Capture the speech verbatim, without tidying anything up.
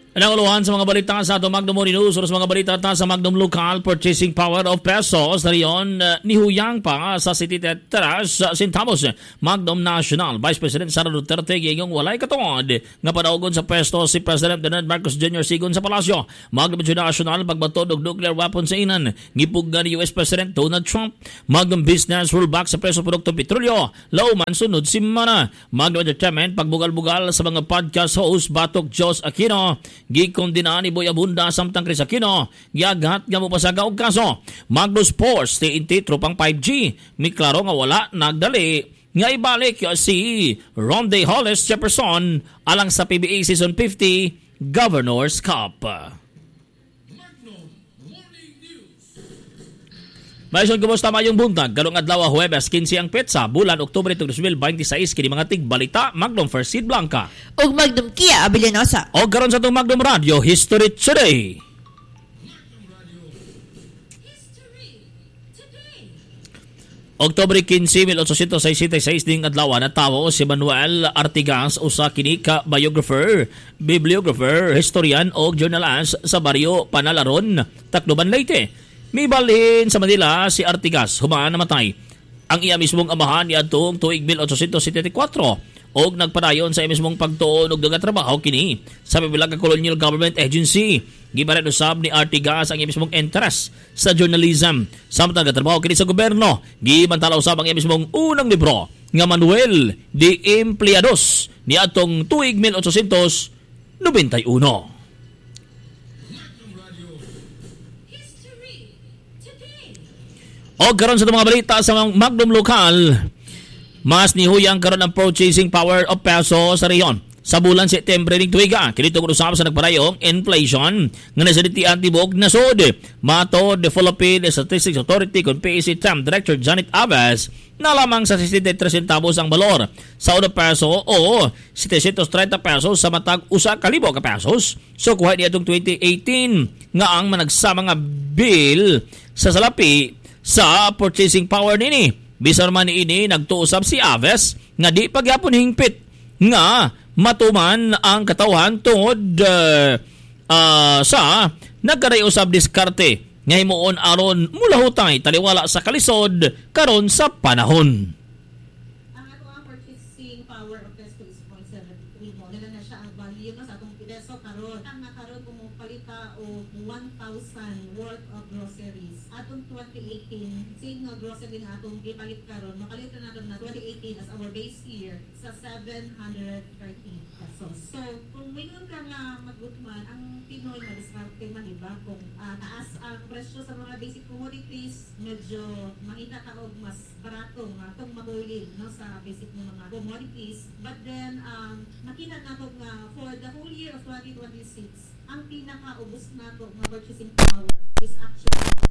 Nanguluhan sa mga balita sa ato Magnum Morning News, sa mga balita ta sa Magnum Local Purchasing Power of Pesos na riyon uh, nihuyang pa sa City Teras uh, Centavos. Magnum National Vice President Sara Duterte gayong walay katungod nga padaogon sa pwesto si President Bernard Marcos Junior sigon sa palasyo. Magnum International pagbatod og nuclear weapon sa inan gipuggan ni U S President Donald Trump. Magnum Business rollback sa presyo produktong petrolyo lauman sunod simana. Magnum Entertainment pagbugal-bugal sa mga podcast host Batok Jos Aquino gikondina ni Boy Abunda samtang Chris Aquino giagat nga mo pasaga og kaso. Magnum Sports T N T tropang five G mi klaro nga wala nagdali nga ibalik si Ronde Hollis Jefferson alang sa P B A Season fifty Governors Cup. Mayson, kumusta mayong buntag? Karong adlaw Huwebes, kinse ang petsa, bulan Oktubre twenty twenty-six, kini mga tig balita, Magnum First Seed Blanca. Og Magnum Kia Abilianosa. Og karon sa itong Magnum Radio, History Today. Oktubre quince, eighteen sixty-six ding adlaw natawo si Manuel Artigas usa kini ka biographer, bibliographer, historian og journalist sa baryo Panalaron, Tacloban, Leyte. May balhin sa Manila si Artigas humaan namatay. Ang iya mismong amahan ni adtong tuig eighteen seventy-four og nagpadayon sa iya mismong pagtuon og nagatrabaho kini sa bilang colonial government agency. Gibaran usab ni Artigas ang iya mismong interest sa journalism samtang nagatrabaho kini sa gobyerno. Gimantala usab ang iya mismong unang libro nga Manuel de Empleados ni adtong tuig eighteen ninety-one. O karon sa mga balita sa Magnum Local, mas nihuyang karon ang purchasing power of peso sa rehiyon. Sa bulan Setyembre ning tuiga, kini tungod usab sa nagparayong inflation nga nasiditian tibok nasod. Mato the Philippine Statistics Authority kon P A C T A M Director Janet Aves na lamang sa sixty-three centavos ang balor sa one peso o seven hundred thirty pesos sa matag usa ka libo ka pesos. So kuha ni atong twenty eighteen nga ang managsama nga bill sa salapi sa purchasing power nini. Bisan man ini nagtuusab si Aves nga di pagyapon hingpit nga matuman ang katawhan tungod uh, uh, sa nagkarayusab diskarte nga himuon aron mulahutay taliwala sa kalisod karon sa panahon. Ang ato ang purchasing power of peso is zero point seven three mo. Nila na siya ang value no, sa atong peso karon. Ang nakaroon kung palita o one thousand worth of groceries. Atong twenty eighteen, same no grocery na atong gipalit karon, makalit na natin na twenty eighteen as our base year sa seven hundred thirty pesos. So, kung mayroon ka nga magutman, ang Pinoy madiskarte man, diba? Kung uh, taas ang presyo sa mga basic commodities, medyo makita ka og mas barato nga itong mabulid no, sa basic ng mga commodities. But then, um, makita nato nga for the whole year of twenty twenty-six, ang pinaka-ubos nato nga purchasing power is actually